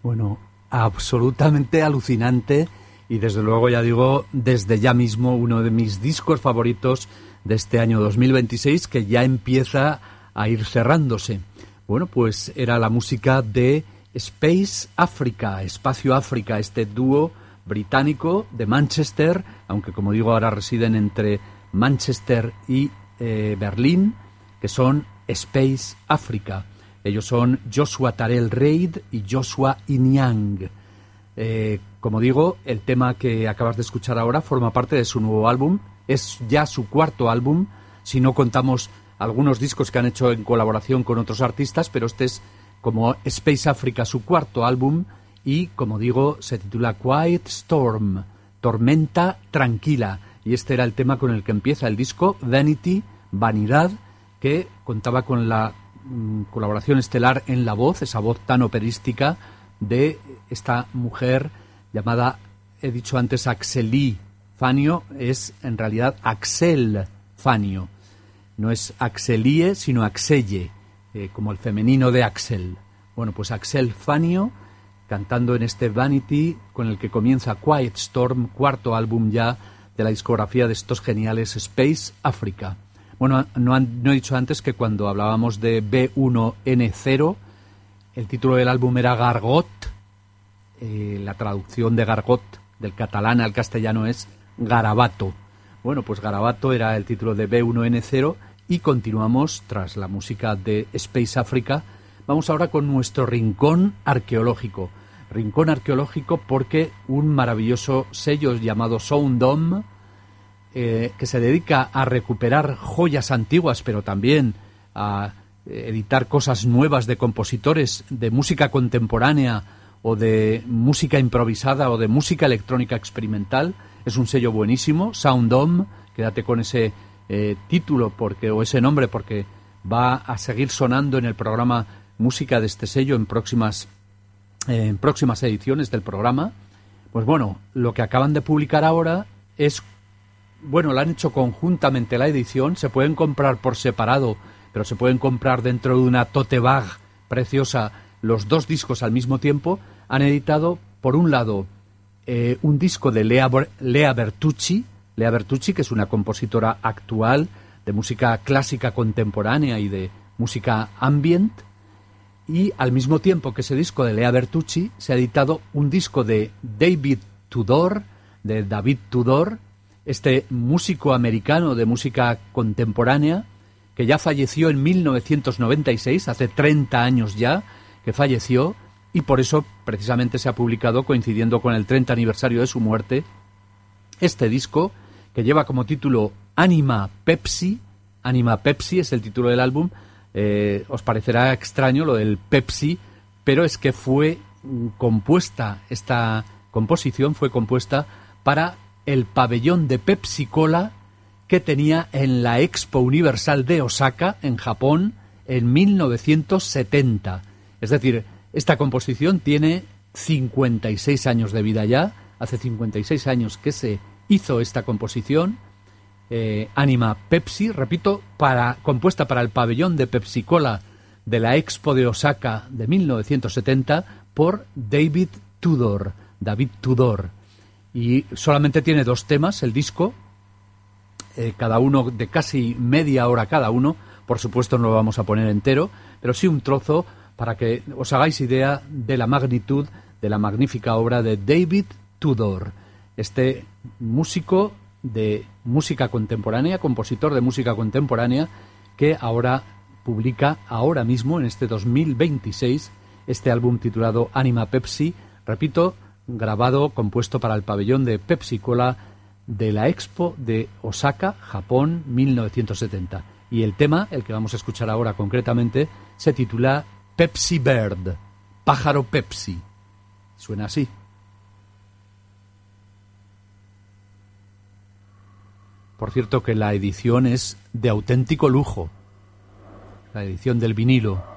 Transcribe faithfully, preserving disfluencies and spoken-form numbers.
Bueno, absolutamente alucinante y desde luego, ya digo, desde ya mismo uno de mis discos favoritos de este año dos mil veintiséis, que ya empieza a ir cerrándose. Bueno, pues era la música de Space Africa, Espacio África, este dúo británico de Manchester, aunque como digo ahora residen entre Manchester y eh, Berlín, que son Space Africa. Ellos son Joshua Tarell Reid y Joshua Inyang. Eh, como digo, el tema que acabas de escuchar ahora forma parte de su nuevo álbum. Es ya su cuarto álbum, si no contamos algunos discos que han hecho en colaboración con otros artistas, pero este es como Space Africa, su cuarto álbum, y como digo, se titula Quiet Storm, Tormenta Tranquila. Y este era el tema con el que empieza el disco, Vanity, Vanidad, que contaba con la colaboración estelar en la voz, esa voz tan operística de esta mujer llamada, he dicho antes, Axelie Fanio, es en realidad Axel Fanio. No es Axelie, sino Axelle, eh, como el femenino de Axel. Bueno, pues Axel Fanio cantando en este Vanity con el que comienza Quiet Storm, cuarto álbum ya de la discografía de estos geniales Space Africa. Bueno, no, han, no he dicho antes que cuando hablábamos de B uno N cero, el título del álbum era Gargot. Eh, la traducción de Gargot del catalán al castellano es Garabato. Bueno, pues Garabato era el título de B uno N cero y continuamos tras la música de Space Africa. Vamos ahora con nuestro rincón arqueológico. Rincón arqueológico porque un maravilloso sello llamado Soundom, Eh, que se dedica a recuperar joyas antiguas, pero también a eh, editar cosas nuevas de compositores de música contemporánea o de música improvisada o de música electrónica experimental. Es un sello buenísimo, Soundom. Quédate con ese eh, título porque o ese nombre porque va a seguir sonando en el programa música de este sello en próximas, eh, en próximas ediciones del programa. Pues bueno, lo que acaban de publicar ahora es... Bueno, la han hecho conjuntamente la edición, se pueden comprar por separado, pero se pueden comprar dentro de una tote bag preciosa los dos discos al mismo tiempo. Han editado, por un lado, eh, un disco de Lea, Lea Bertucci, Lea Bertucci, que es una compositora actual de música clásica contemporánea y de música ambient, y al mismo tiempo que ese disco de Lea Bertucci se ha editado un disco de David Tudor, de David Tudor, este músico americano de música contemporánea, que ya falleció en mil novecientos noventa y seis, hace treinta años ya que falleció, y por eso precisamente se ha publicado, coincidiendo con el treinta aniversario de su muerte, este disco, que lleva como título Anima Pepsi. Anima Pepsi es el título del álbum. Eh, os parecerá extraño lo del Pepsi, pero es que fue compuesta, esta composición fue compuesta para el pabellón de Pepsi Cola que tenía en la Expo Universal de Osaka, en Japón, en mil novecientos setenta. Es decir, esta composición tiene cincuenta y seis años de vida ya. Hace cincuenta y seis años que se hizo esta composición, eh, Anima Pepsi, repito, para, compuesta para el pabellón de Pepsi Cola de la Expo de Osaka de mil novecientos setenta por David Tudor, David Tudor. Y solamente tiene dos temas el disco, eh, cada uno de casi media hora cada uno. Por supuesto no lo vamos a poner entero, pero sí un trozo para que os hagáis idea de la magnitud de la magnífica obra de David Tudor, este músico de música contemporánea, compositor de música contemporánea, que ahora publica, ahora mismo, en este dos mil veintiséis, este álbum titulado Anima Pepsi, repito, grabado, compuesto para el pabellón de Pepsi Cola de la Expo de Osaka, Japón, mil novecientos setenta. Y el tema, el que vamos a escuchar ahora concretamente, se titula Pepsi Bird, pájaro Pepsi. Suena así. Por cierto que la edición es de auténtico lujo, la edición del vinilo.